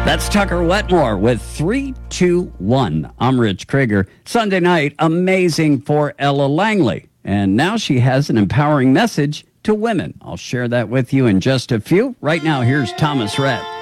That's Tucker Wetmore with 321. I'm Rich Krieger. Sunday night, amazing for Ella Langley. And now she has an empowering message to women. I'll share that with you in just a few. Right now, here's Thomas Rhett.